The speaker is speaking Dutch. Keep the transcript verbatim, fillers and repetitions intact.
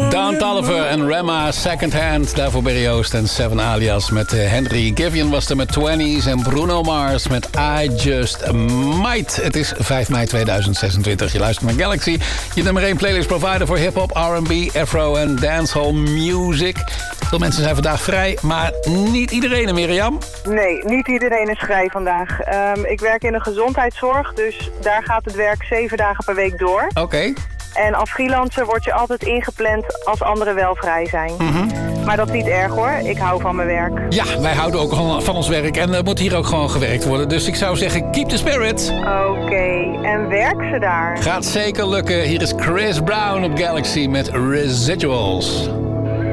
Daan Tolliver en Rema Second Hand. Daarvoor Barry Oost en Seven Alias met uh, Henry. Givian was er met twinties en Bruno Mars met I Just Might. Het is vijf mei tweeduizend zesentwintig. Je luistert naar Galaxy. Je nummer één playlist provider voor hip-hop, R en B, afro en dancehall music. Veel mensen zijn vandaag vrij, maar niet iedereen, Mirjam. Nee, niet iedereen is vrij vandaag. Um, ik werk in de gezondheidszorg, dus daar gaat het werk zeven dagen per week door. Oké. Okay. En als freelancer word je altijd ingepland als anderen wel vrij zijn. Mm-hmm. Maar dat is niet erg hoor, ik hou van mijn werk. Ja, wij houden ook van ons werk en er moet hier ook gewoon gewerkt worden. Dus ik zou zeggen, keep the spirit. Oké, okay. En werk ze daar? Gaat zeker lukken. Hier is Chris Brown op Galaxy met Residuals.